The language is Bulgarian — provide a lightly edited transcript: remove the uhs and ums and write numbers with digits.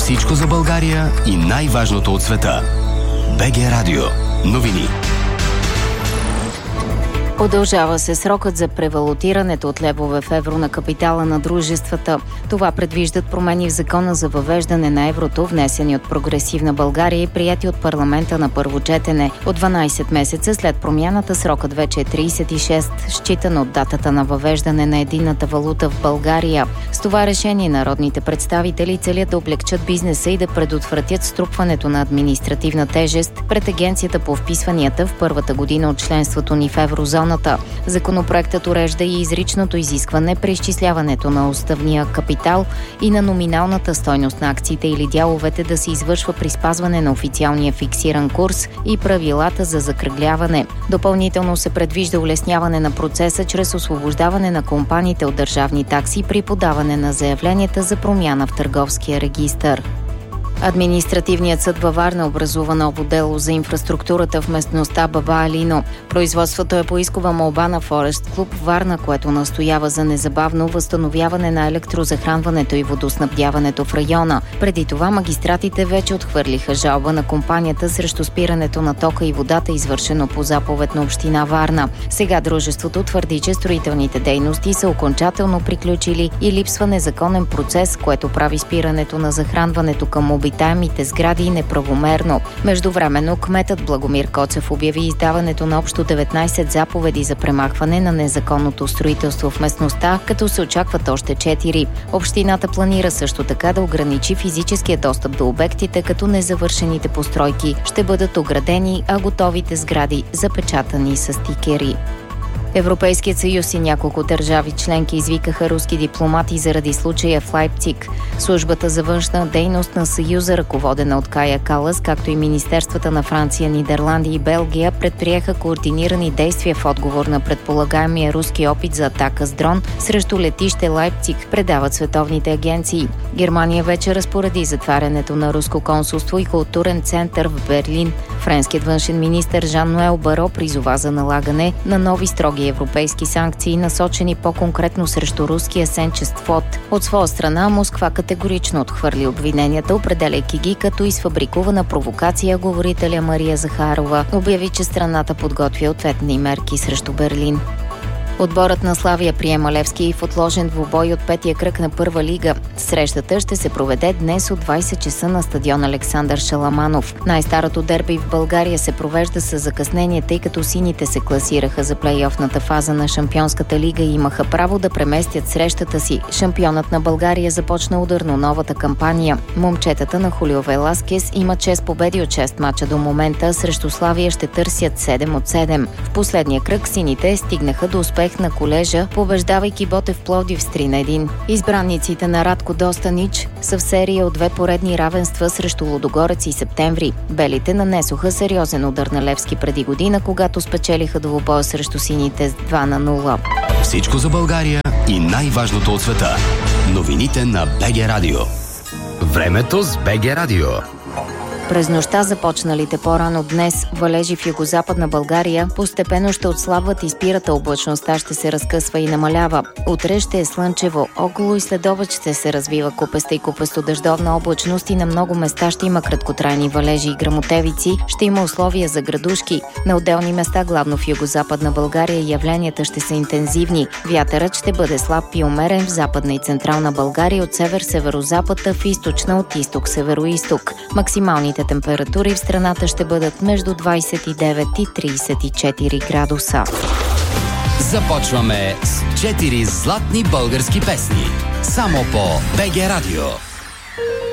Всичко за България и най-важното от света. БГ Радио. Новини. Удължава се срокът за превалутирането от левове в евро на капитала на дружествата. Това предвиждат промени в закона за въвеждане на еврото, внесени от Прогресивна България и прияти от парламента на първо четене. От 12 месеца след промяната срокът вече е 36, считан от датата на въвеждане на единната валута в България. С това решение народните представители целят да облегчат бизнеса и да предотвратят струпването на административна тежест пред Агенцията по вписванията в първата година от членството ни в еврозоната. Законопроектът урежда и изричното изискване при изчисляването на уставния капитал и на номиналната стойност на акциите или дяловете да се извършва при спазване на официалния фиксиран курс и правилата за закръгляване. Допълнително се предвижда улесняване на процеса чрез освобождаване на компаниите от държавни такси при подаване на заявленията за промяна в търговския регистър. Административният съд във Варна образува ново дело за инфраструктурата в местността Баба Алино. Производството е по искова молба на Форест Клуб Варна, което настоява за незабавно възстановяване на електрозахранването и водоснабдяването в района. Преди това магистратите вече отхвърлиха жалба на компанията срещу спирането на тока и водата, извършено по заповед на община Варна. Сега дружеството твърди, че строителните дейности са окончателно приключили и липсва незаконен процес, което прави спирането на захранването към обитаемите сгради неправомерно. Междувременно кметът Благомир Коцев обяви издаването на общо 19 заповеди за премахване на незаконното строителство в местността, като се очакват още 4. Общината планира също така да ограничи физическия достъп до обектите, като незавършените постройки ще бъдат оградени, а готовите сгради запечатани с стикери. Европейският съюз и няколко държави членки извикаха руски дипломати заради случая в Лайпциг. Службата за външна дейност на Съюза, ръководена от Кая Калас, както и министерствата на Франция, Нидерландия и Белгия, предприеха координирани действия в отговор на предполагаемия руски опит за атака с дрон срещу летище Лайпциг, предават световните агенции. Германия вече разпореди затварянето на руско консулство и културен център в Берлин. Френският външен министър Жан-Ноел Баро призова за налагане на нови строги европейски санкции, насочени по-конкретно срещу руския сенчест флот. От своя страна Москва категорично отхвърли обвиненията, определяйки ги като изфабрикувана провокация. Говорителя Мария Захарова обяви, че страната подготвя ответни мерки срещу Берлин. Отборът на Славия приема Левски в отложен двубой от петия кръг на първа лига. Срещата ще се проведе днес от 20 часа на стадион Александър Шаламанов. Най-старото дерби в България се провежда с закъснение, тъй като сините се класираха за плейофната фаза на Шампионската лига и имаха право да преместят срещата си. Шампионът на България започна ударно новата кампания. Момчетата на Хулио Веласкес имат 6 победи от 6 мача до момента, срещу Славия ще търсят 7 от 7. В последния кръг сините стигнаха до успех на колежа, побеждавайки Ботев Пловдив с 3-1. Избранниците на Радко Достанич са в серия от 2 поредни равенства срещу Лудогорец и Септември. Белите нанесоха сериозен удар на Левски преди година, когато спечелиха двубоя срещу сините с 2-0. Всичко за България и най-важното от света. Новините на БГ Радио. Времето с БГ Радио. През нощта започналите по-рано днес валежи в югозападна България постепенно ще отслабват и спират, облачността ще се разкъсва и намалява. Утре ще е слънчево, около и следобед ще се развива купеста и купесто-дъждовна облачност и на много места ще има краткотрайни валежи и гръмотевици, ще има условия за градушки. На отделни места, главно в югозападна България, явленията ще са интензивни. Вятърът ще бъде слаб и умерен в западна и централна България, от север-северозапад, в източна от изток-североизток. Максималните температури в страната ще бъдат между 29 и 34 градуса. Започваме с 4 златни български песни. Само по БГ Радио.